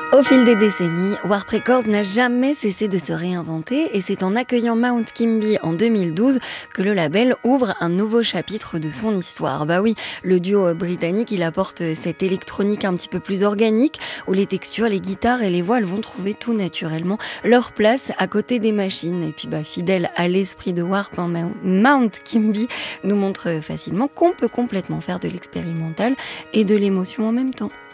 Au fil des décennies, Warp Records n'a jamais cessé de se réinventer et c'est en accueillant Mount Kimby en 2012 que le label ouvre un nouveau chapitre de son histoire. Bah oui, le duo britannique, il apporte cette électronique un petit peu plus organique où les textures, les guitares et les voix elles vont trouver tout naturellement leur place à côté des machines. Et puis fidèle à l'esprit de Warp, Mount Kimby nous montre facilement qu'on peut complètement faire de l'expérimental et de l'émotion en même temps.